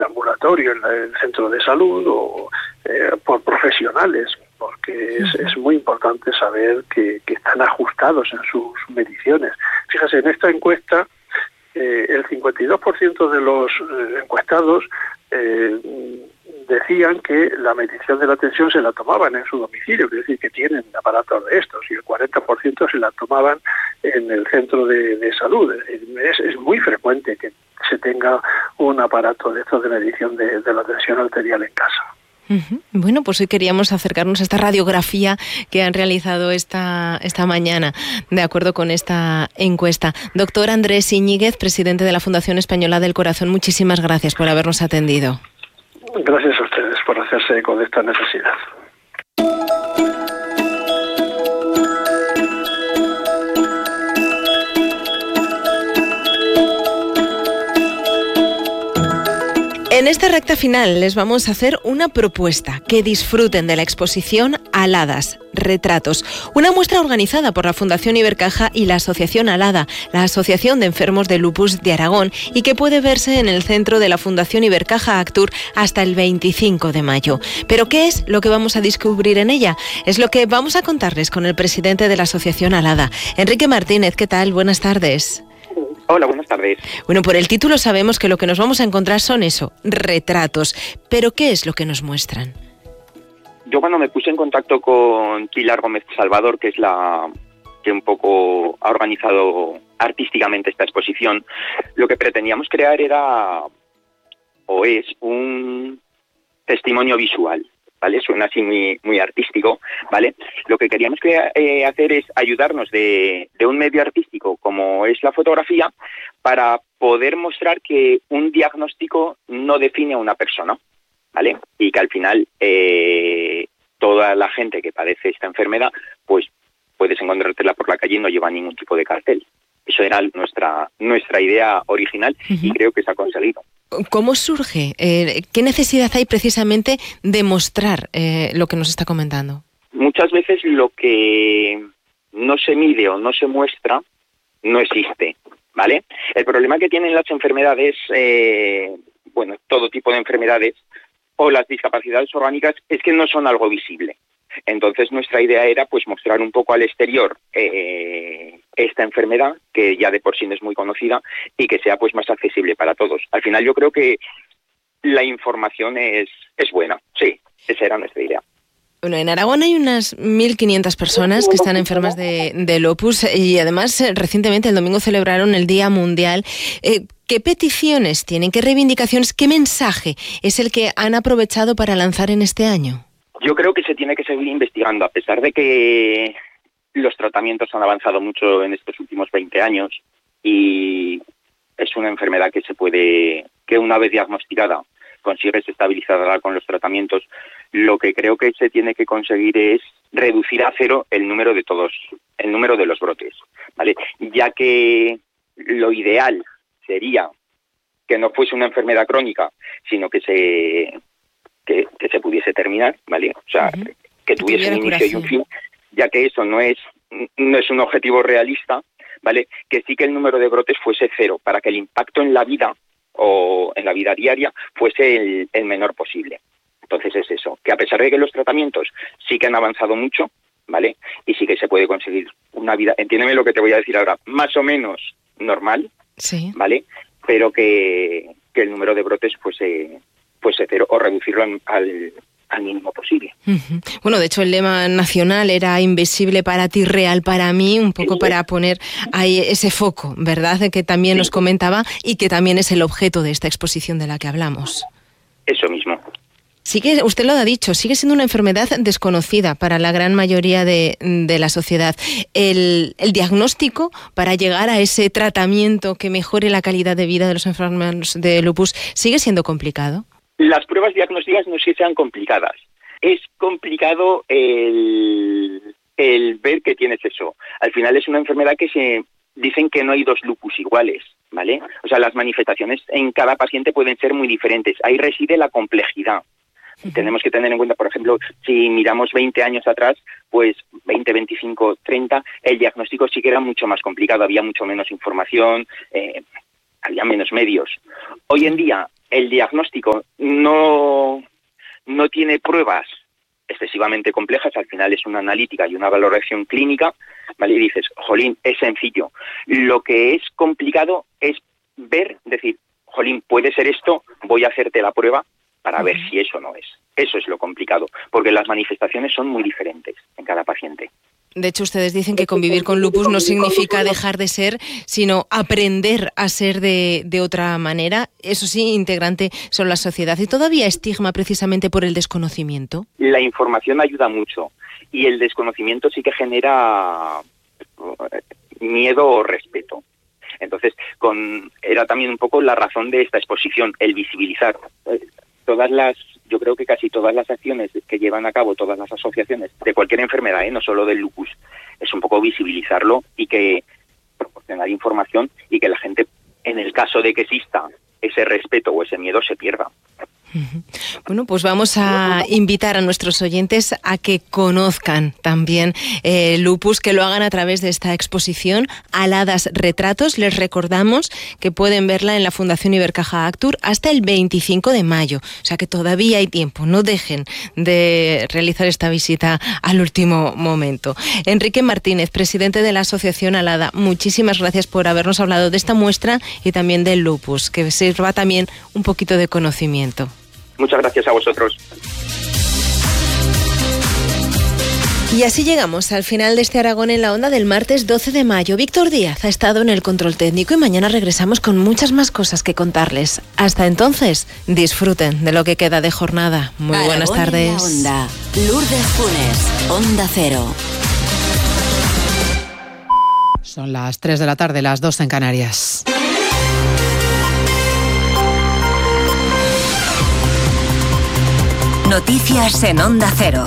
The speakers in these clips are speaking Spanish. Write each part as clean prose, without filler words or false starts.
ambulatorio, en el centro de salud o por profesionales, porque es muy importante saber que están ajustados en sus mediciones. Fíjese, en esta encuesta el 52% de los encuestados decían que la medición de la tensión se la tomaban en su domicilio, es decir, que tienen aparatos de estos, y el 40% se la tomaban en el centro de salud. Es muy frecuente que se tenga un aparato de estos de medición de la tensión arterial en casa. Bueno, pues hoy queríamos acercarnos a esta radiografía que han realizado esta mañana, de acuerdo con esta encuesta. Doctor Andrés Iñiguez, presidente de la Fundación Española del Corazón, muchísimas gracias por habernos atendido. Gracias a ustedes por hacerse eco de esta necesidad. En esta recta final les vamos a hacer una propuesta, que disfruten de la exposición Aladas, Retratos, una muestra organizada por la Fundación Ibercaja y la Asociación Alada, la Asociación de Enfermos de Lupus de Aragón, y que puede verse en el centro de la Fundación Ibercaja Actur hasta el 25 de mayo. ¿Pero qué es lo que vamos a descubrir en ella? Es lo que vamos a contarles con el presidente de la Asociación Alada, Enrique Martínez. ¿Qué tal? Buenas tardes. Hola, buenas tardes. Bueno, por el título sabemos que lo que nos vamos a encontrar son retratos. ¿Pero qué es lo que nos muestran? Yo cuando me puse en contacto con Pilar Gómez Salvador, que es la que un poco ha organizado artísticamente esta exposición, lo que pretendíamos crear era, o es, un testimonio visual, ¿vale? Suena así muy artístico, ¿vale? Lo que queríamos hacer es ayudarnos de un medio artístico como es la fotografía para poder mostrar que un diagnóstico no define a una persona, ¿vale? Y que al final toda la gente que padece esta enfermedad, pues puedes encontrártela por la calle y no lleva ningún tipo de cartel. Eso era nuestra idea original y creo que se ha conseguido. ¿Cómo surge? ¿Qué necesidad hay precisamente de mostrar lo que nos está comentando? Muchas veces lo que no se mide o no se muestra no existe, ¿vale? El problema que tienen las enfermedades, todo tipo de enfermedades o las discapacidades orgánicas es que no son algo visible. Entonces nuestra idea era pues mostrar un poco al exterior esta enfermedad, que ya de por sí no es muy conocida, y que sea pues más accesible para todos. Al final yo creo que la información es buena, sí, esa era nuestra idea. Bueno, en Aragón hay unas 1.500 personas que están enfermas de lupus y además recientemente el domingo celebraron el Día Mundial. ¿Qué peticiones tienen, qué reivindicaciones, qué mensaje es el que han aprovechado para lanzar en este año? Yo creo que se tiene que seguir investigando, a pesar de que los tratamientos han avanzado mucho en estos últimos 20 años y es una enfermedad que una vez diagnosticada consigues estabilizarla con los tratamientos. Lo que creo que se tiene que conseguir es reducir a cero el número de los brotes, ¿vale? Ya que lo ideal sería que no fuese una enfermedad crónica, sino que se pudiese terminar, ¿vale? O sea, que tuviese un inicio y un fin, ya que eso no es un objetivo realista, ¿vale? Que sí que el número de brotes fuese cero, para que el impacto en la vida o en la vida diaria fuese el menor posible. Entonces es eso, que a pesar de que los tratamientos sí que han avanzado mucho, ¿vale? Y sí que se puede conseguir una vida, entiéndeme lo que te voy a decir ahora, más o menos normal, sí, ¿vale? Pero que el número de brotes fuese cero o reducirlo al mínimo posible. Bueno, de hecho el lema nacional era invisible para ti, real para mí, un poco para poner ahí ese foco, ¿verdad? Que también nos comentaba y que también es el objeto de esta exposición de la que hablamos. Eso mismo. Sigue, usted lo ha dicho, sigue siendo una enfermedad desconocida para la gran mayoría de la sociedad. El diagnóstico para llegar a ese tratamiento que mejore la calidad de vida de los enfermos de lupus sigue siendo complicado. Las pruebas diagnósticas no es que sean complicadas. Es complicado el ver que tienes eso. Al final es una enfermedad que dicen que no hay dos lupus iguales, ¿vale? O sea, las manifestaciones en cada paciente pueden ser muy diferentes. Ahí reside la complejidad. Tenemos que tener en cuenta, por ejemplo, si miramos 20 años atrás, pues 20, 25, 30, el diagnóstico sí que era mucho más complicado, había mucho menos información, había menos medios. Hoy en día el diagnóstico no tiene pruebas excesivamente complejas, al final es una analítica y una valoración clínica, ¿vale? Y dices, jolín, es sencillo. Lo que es complicado es ver, decir, jolín, puede ser esto, voy a hacerte la prueba para ver si eso no es. Eso es lo complicado, porque las manifestaciones son muy diferentes en cada paciente. De hecho, ustedes dicen que convivir con lupus no significa dejar de ser, sino aprender a ser de otra manera. Eso sí, integrante son la sociedad. ¿Y todavía estigma precisamente por el desconocimiento? La información ayuda mucho y el desconocimiento sí que genera miedo o respeto. Entonces, era también un poco la razón de esta exposición, el visibilizar yo creo que casi todas las acciones que llevan a cabo todas las asociaciones de cualquier enfermedad, no solo del lupus, es un poco visibilizarlo y que proporcionar información y que la gente, en el caso de que exista ese respeto o ese miedo, se pierda. Bueno, pues vamos a invitar a nuestros oyentes a que conozcan también lupus, que lo hagan a través de esta exposición Aladas Retratos. Les recordamos que pueden verla en la Fundación Ibercaja Actur hasta el 25 de mayo, o sea que todavía hay tiempo, no dejen de realizar esta visita al último momento. Enrique Martínez, presidente de la Asociación Alada, muchísimas gracias por habernos hablado de esta muestra y también del lupus, que sirva también un poquito de conocimiento. Muchas gracias a vosotros. Y así llegamos al final de este Aragón en la Onda del martes 12 de mayo. Víctor Díaz ha estado en el control técnico y mañana regresamos con muchas más cosas que contarles. Hasta entonces, disfruten de lo que queda de jornada. Muy Aragón buenas tardes. En la Onda. Lourdes Funes, Onda Cero. Son las 3 de la tarde, las 2 en Canarias. Noticias en Onda Cero.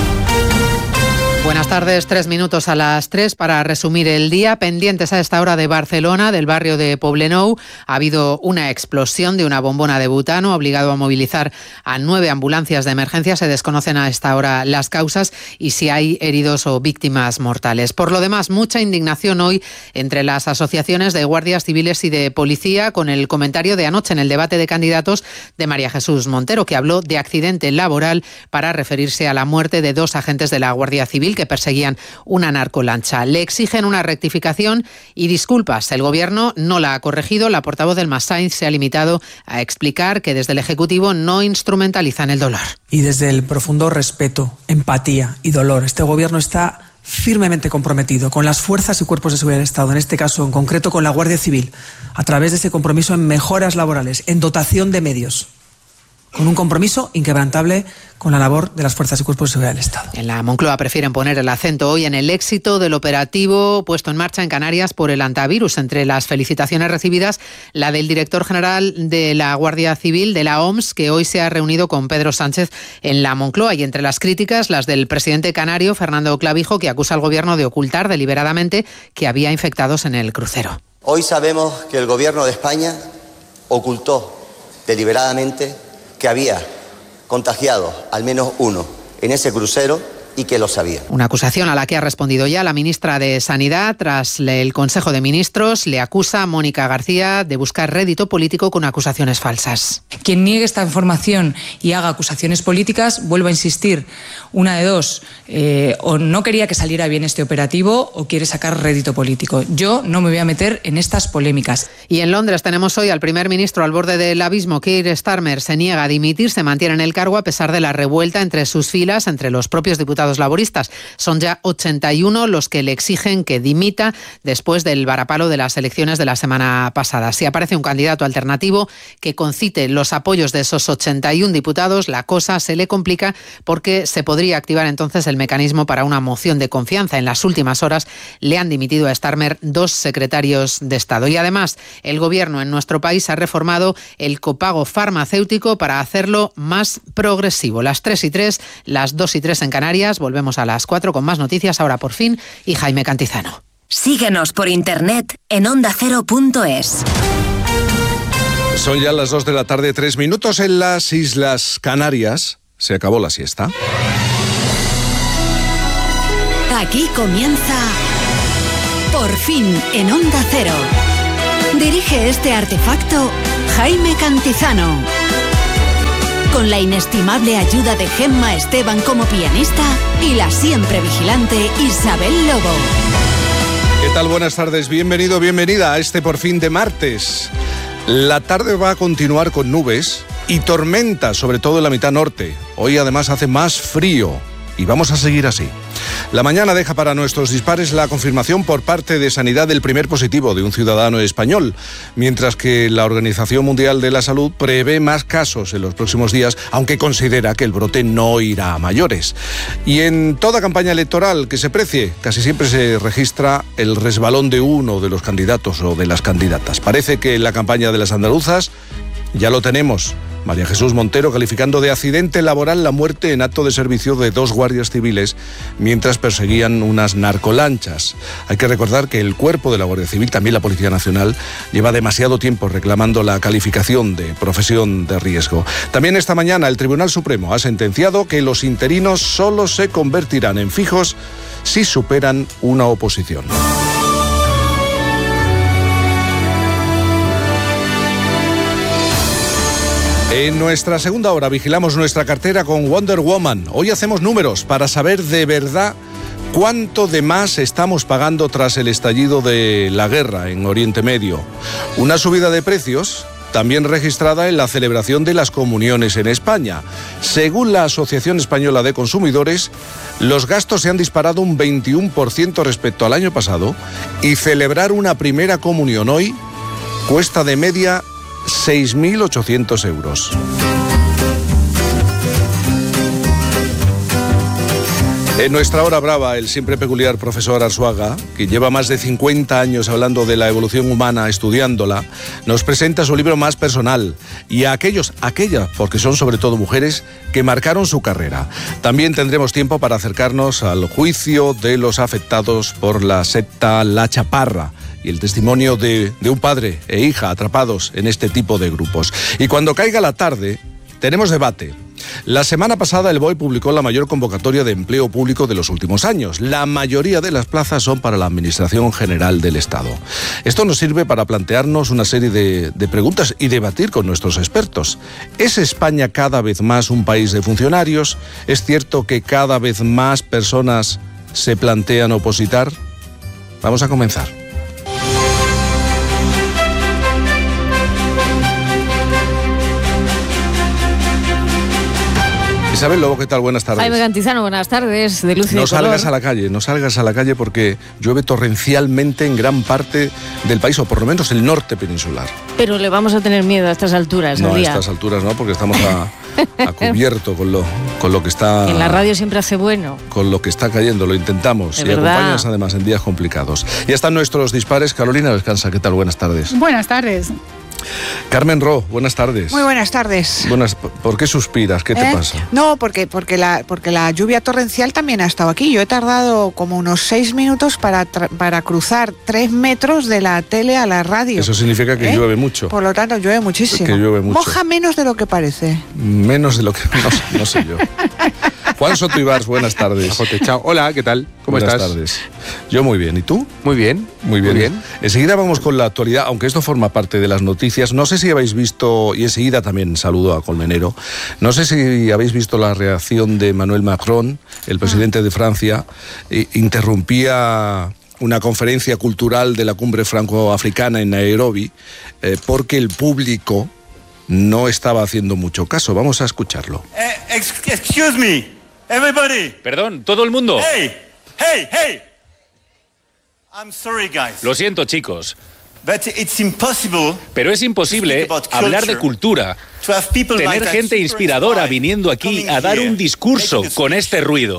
Buenas tardes, 3 minutos a las 3 para resumir el día. Pendientes a esta hora de Barcelona, del barrio de Poblenou. Ha habido una explosión de una bombona de butano, obligado a movilizar a 9 ambulancias de emergencia. Se desconocen a esta hora las causas y si hay heridos o víctimas mortales. Por lo demás, mucha indignación hoy entre las asociaciones de guardias civiles y de policía, con el comentario de anoche en el debate de candidatos de María Jesús Montero, que habló de accidente laboral para referirse a la muerte de 2 agentes de la Guardia Civil que perseguían una narcolancha. Le exigen una rectificación y disculpas. El Gobierno no la ha corregido. La portavoz del MAS Sainz se ha limitado a explicar que desde el Ejecutivo no instrumentalizan el dolor. Y desde el profundo respeto, empatía y dolor, este Gobierno está firmemente comprometido con las fuerzas y cuerpos de seguridad del Estado, en este caso en concreto con la Guardia Civil, a través de ese compromiso en mejoras laborales, en dotación de medios, con un compromiso inquebrantable con la labor de las fuerzas y cuerpos de seguridad del Estado. En la Moncloa prefieren poner el acento hoy en el éxito del operativo puesto en marcha en Canarias por el antivirus. Entre las felicitaciones recibidas, la del director general de la Guardia Civil, de la OMS, que hoy se ha reunido con Pedro Sánchez en la Moncloa. Y entre las críticas, las del presidente canario, Fernando Clavijo, que acusa al Gobierno de ocultar deliberadamente que había infectados en el crucero. Hoy sabemos que el Gobierno de España ocultó deliberadamente que había contagiado al menos uno en ese crucero y que lo sabía. Una acusación a la que ha respondido ya la ministra de Sanidad. Tras el Consejo de Ministros, le acusa a Mónica García de buscar rédito político con acusaciones falsas. Quien niegue esta información y haga acusaciones políticas, vuelvo a insistir, una de dos, o no quería que saliera bien este operativo o quiere sacar rédito político. Yo no me voy a meter en estas polémicas. Y en Londres tenemos hoy al primer ministro al borde del abismo. Keir Starmer se niega a dimitir, se mantiene en el cargo a pesar de la revuelta entre sus filas, entre los propios diputados laboristas. Son ya 81 los que le exigen que dimita después del varapalo de las elecciones de la semana pasada. Si aparece un candidato alternativo que concite los apoyos de esos 81 diputados, la cosa se le complica porque se podría activar entonces el mecanismo para una moción de confianza. En las últimas horas le han dimitido a Starmer 2 secretarios de Estado. Y además, el Gobierno en nuestro país ha reformado el copago farmacéutico para hacerlo más progresivo. Las 3:03, las 2:03 en Canarias. Volvemos a las 4 con más noticias, ahora por fin, y Jaime Cantizano. Síguenos por internet en ondacero.es. Son ya las 2 de la tarde, 3 minutos en las Islas Canarias. Se acabó la siesta. Aquí comienza Por fin en Onda Cero. Dirige este artefacto Jaime Cantizano. Con la inestimable ayuda de Gemma Esteban como pianista y la siempre vigilante Isabel Lobo. ¿Qué tal? Buenas tardes, bienvenido, bienvenida a este por fin de martes. La tarde va a continuar con nubes y tormentas, sobre todo en la mitad norte. Hoy además hace más frío y vamos a seguir así. La mañana deja para nuestros dispares la confirmación por parte de Sanidad del primer positivo de un ciudadano español, mientras que la Organización Mundial de la Salud prevé más casos en los próximos días, aunque considera que el brote no irá a mayores. Y en toda campaña electoral que se precie, casi siempre se registra el resbalón de uno de los candidatos o de las candidatas. Parece que en la campaña de las andaluzas ya lo tenemos. María Jesús Montero calificando de accidente laboral la muerte en acto de servicio de 2 guardias civiles mientras perseguían unas narcolanchas. Hay que recordar que el cuerpo de la Guardia Civil, también la Policía Nacional, lleva demasiado tiempo reclamando la calificación de profesión de riesgo. También esta mañana el Tribunal Supremo ha sentenciado que los interinos solo se convertirán en fijos si superan una oposición. En nuestra segunda hora vigilamos nuestra cartera con Wonder Woman. Hoy hacemos números para saber de verdad cuánto de más estamos pagando tras el estallido de la guerra en Oriente Medio. Una subida de precios también registrada en la celebración de las comuniones en España. Según la Asociación Española de Consumidores, los gastos se han disparado un 21% respecto al año pasado y celebrar una primera comunión hoy cuesta de media 6.800 euros. En nuestra hora brava, el siempre peculiar profesor Arzuaga, que lleva más de 50 años hablando de la evolución humana, estudiándola, nos presenta su libro más personal y a aquellas, porque son sobre todo mujeres, que marcaron su carrera. También tendremos tiempo para acercarnos al juicio de los afectados por la secta La Chaparra y el testimonio de un padre e hija atrapados en este tipo de grupos. Y cuando caiga la tarde, tenemos debate. La semana pasada el BOE publicó la mayor convocatoria de empleo público de los últimos años. La mayoría de las plazas son para la Administración General del Estado. Esto nos sirve para plantearnos una serie de preguntas y debatir con nuestros expertos. ¿Es España cada vez más un país de funcionarios? ¿Es cierto que cada vez más personas se plantean opositar? Vamos a comenzar. Isabel Lobo, ¿qué tal? Buenas tardes. Jaime Cantizano, buenas tardes, de luz y de color. No salgas a la calle porque llueve torrencialmente en gran parte del país, o por lo menos el norte peninsular. Pero le vamos a tener miedo a estas alturas del día. No, a estas alturas no, porque estamos a cubierto con lo que está... En la radio siempre hace bueno. Con lo que está cayendo, lo intentamos. Y acompañas además en días complicados. Ya están nuestros dispares. Carolina Descansa, ¿qué tal? Buenas tardes. Buenas tardes. Carmen Ro, buenas tardes. Muy buenas tardes. ¿Por qué suspiras? ¿Qué te pasa? No, porque la lluvia torrencial también ha estado aquí. Yo he tardado como unos 6 minutos para cruzar 3 metros de la tele a la radio. Eso significa que llueve mucho. Por lo tanto, llueve muchísimo. Que llueve mucho. Moja menos de lo que parece. Menos de lo que... No sé yo. Juan Soto Ibars, buenas tardes. Chao. Hola, ¿qué tal? ¿Cómo estás? Buenas tardes. Yo muy bien. ¿Y tú? Muy bien. Muy bien. Enseguida vamos con la actualidad, aunque esto forma parte de las noticias. No sé si habéis visto, y enseguida también saludo a Colmenero, no sé si habéis visto la reacción de Emmanuel Macron, el presidente de Francia. Interrumpía una conferencia cultural de la cumbre franco-africana en Nairobi porque el público no estaba haciendo mucho caso. Vamos a escucharlo. Excuse me, everybody. Perdón, todo el mundo. Hey. I'm sorry, guys. Lo siento, chicos. Pero es imposible hablar de cultura, tener gente inspiradora viniendo aquí a dar un discurso con este ruido.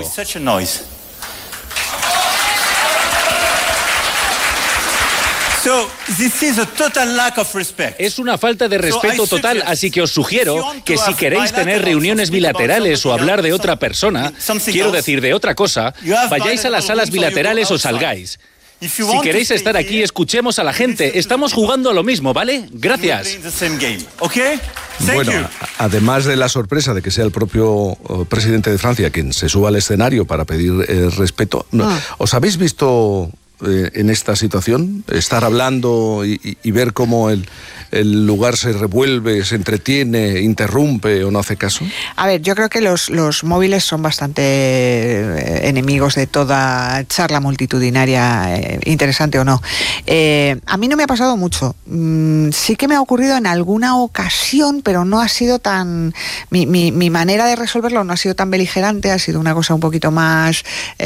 Es una falta de respeto total, así que os sugiero que si queréis tener reuniones bilaterales o hablar de otra persona, quiero decir de otra cosa, vayáis a las salas bilaterales o salgáis. Si queréis estar aquí, escuchemos a la gente. Estamos jugando a lo mismo, ¿vale? Gracias. Bueno, además de la sorpresa de que sea el propio presidente de Francia quien se suba al escenario para pedir respeto, ¿os habéis visto en esta situación? Estar hablando y ver cómo el lugar se revuelve, se entretiene, interrumpe o no hace caso. A ver, yo creo que los móviles son bastante enemigos de toda charla multitudinaria, interesante o no. A mí no me ha pasado mucho. Sí que me ha ocurrido en alguna ocasión, pero no ha sido tan... Mi manera de resolverlo no ha sido tan beligerante, ha sido una cosa un poquito más,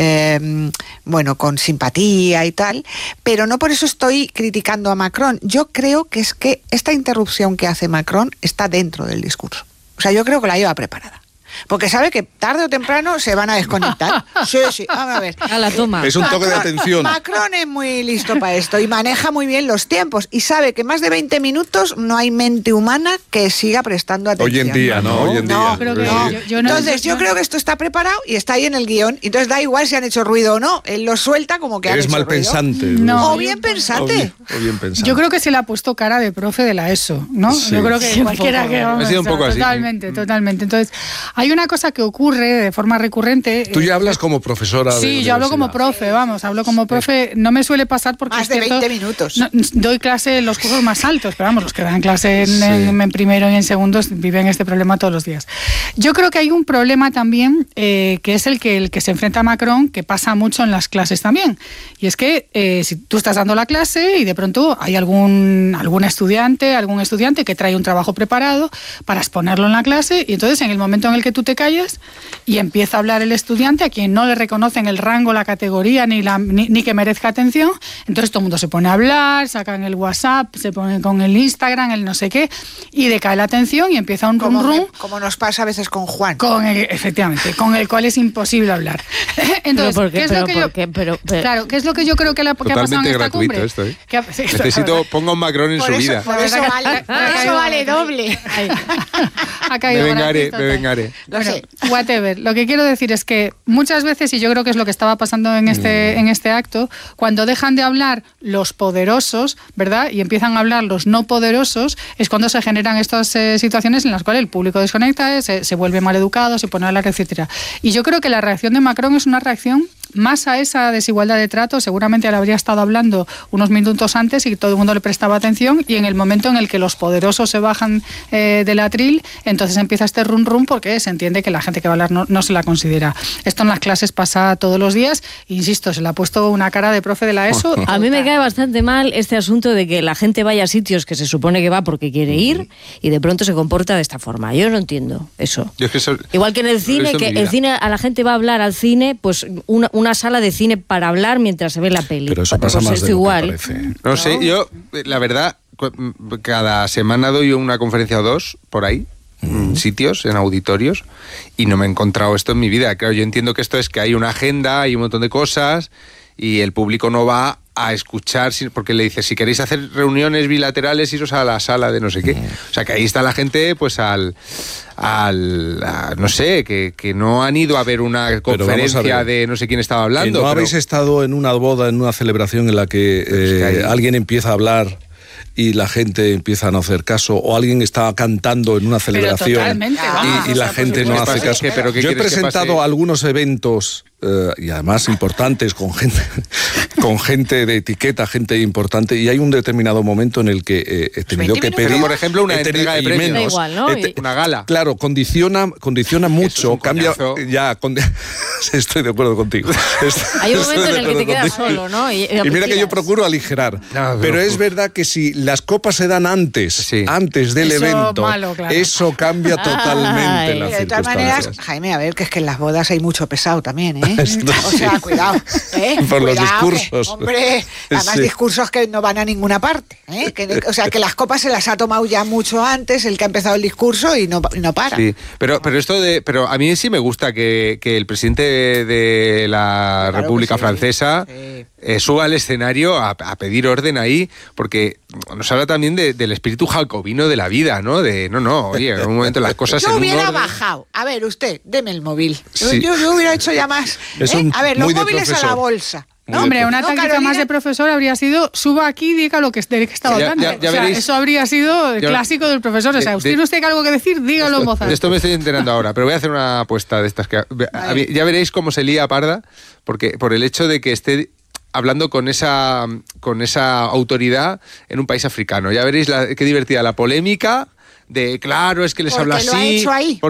con simpatía y tal, pero no por eso estoy criticando a Macron. Yo creo que es que esta interrupción que hace Macron está dentro del discurso. O sea, yo creo que la lleva preparada. Porque sabe que tarde o temprano se van a desconectar. Sí, vamos a ver. A la toma. Es un toque de atención. Macron es muy listo para esto y maneja muy bien los tiempos y sabe que más de 20 minutos no hay mente humana que siga prestando atención. Hoy en día, ¿no? Hoy en día. Entonces, yo creo que esto está preparado y está ahí en el guión. Entonces, da igual si han hecho ruido o no. Él lo suelta como que han hecho ruido. Es malpensante. No. O bien pensante. O bien pensante. Yo creo que se le ha puesto cara de profe de la ESO, ¿no? Sí. Yo creo que cualquiera que... Ha sido un poco así. Totalmente. Entonces, hay una cosa que ocurre de forma recurrente. Tú ya hablas como profesora de Sí, yo hablo como profe, hablo como profe. No me suele pasar porque más de 20 minutos. No, doy clase en los cursos más altos, pero los que dan clase en primero y en segundo viven este problema todos los días. Yo creo que hay un problema también que es el que se enfrenta a Macron, que pasa mucho en las clases también. Y es que si tú estás dando la clase y de pronto hay algún estudiante que trae un trabajo preparado para exponerlo en la clase, y entonces en el momento en el que tú te callas y empieza a hablar el estudiante, a quien no le reconocen el rango, la categoría, ni que merezca atención, entonces todo el mundo se pone a hablar, sacan el WhatsApp, se pone con el Instagram, el no sé qué, y decae la atención y empieza un rum. Como nos pasa a veces con Juan. Efectivamente, con el cual es imposible hablar. Entonces, ¿qué es lo que yo creo que ha pasado en esta cumbre? Esto, ¿eh? Necesito, ponga un Macron en su vida. Por eso vale doble. Me vengaré. Whatever. Lo que quiero decir es que muchas veces, y yo creo que es lo que estaba pasando en este acto, cuando dejan de hablar los poderosos, ¿verdad?, y empiezan a hablar los no poderosos, es cuando se generan estas situaciones en las cuales el público desconecta, se vuelve maleducado, se pone a hablar, etcétera. Y yo creo que la reacción de Macron es una reacción más a esa desigualdad de trato. Seguramente él habría estado hablando unos minutos antes y todo el mundo le prestaba atención, y en el momento en el que los poderosos se bajan del atril, entonces empieza este rum porque se entiende que la gente que va a hablar no se la considera. Esto en las clases pasa todos los días. Insisto, se le ha puesto una cara de profe de la ESO. A mí me cae bastante mal este asunto de que la gente vaya a sitios que se supone que va porque quiere ir y de pronto se comporta de esta forma. Yo no entiendo eso. Igual que en el cine, que el cine, a la gente va a hablar al cine, pues una sala de cine para hablar mientras se ve la peli. Pero eso pasa pues más de igual. lo que parece. No sé, yo, la verdad, cada semana doy una conferencia o dos por ahí, en sitios, en auditorios, y no me he encontrado esto en mi vida. Claro, yo entiendo que esto es que hay una agenda, hay un montón de cosas, y el público no va a escuchar, porque le dice, si queréis hacer reuniones bilaterales, iros a la sala de no sé qué. O sea, que ahí está la gente, pues no sé, que no han ido a ver una conferencia de no sé quién estaba hablando. ¿No habéis estado en una boda, en una celebración en la que alguien empieza a hablar y la gente empieza a no hacer caso, o alguien está cantando en una celebración y la gente no hace caso? Yo he presentado algunos eventos y además importantes con gente de etiqueta, gente importante, y hay un determinado momento en el que he tenido que pedir, por ejemplo, una entrega de premios, igual, ¿no? Una gala. Claro, condiciona mucho, cambia. Estoy de acuerdo contigo. Hay un momento en el que te quedas solo, ¿no? Y mira que yo procuro aligerar, pero es verdad que si las copas se dan antes del evento, eso cambia totalmente las circunstancias. De todas maneras, Jaime, a ver, que es que en las bodas hay mucho pesado también, ¿eh? O sea, cuidado, por los discursos. Hombre, además discursos que no van a ninguna parte, ¿eh? O sea, que las copas se las ha tomado ya mucho antes el que ha empezado el discurso y no para. Sí, pero a mí sí me gusta que el presidente de la República Francesa suba al escenario a pedir orden ahí, porque nos habla también del espíritu jacobino de la vida, ¿no? Oye, en un momento las cosas yo hubiera bajado. A ver, usted, deme el móvil. Sí. Yo hubiera hecho ya más. A ver, los móviles a la bolsa. No, hombre, una táctica más de profesor habría sido, suba aquí y diga de qué estaba hablando. Eso habría sido el clásico del profesor. O sea, usted no tiene algo que decir, dígalo en voz alta. Esto me estoy enterando ahora, pero voy a hacer una apuesta de estas que... Ya veréis cómo se lía parda, porque por el hecho de que esté hablando con esa autoridad en un país africano. Ya veréis qué divertida la polémica de, claro, es que les habla así. Lo ha hecho ahí.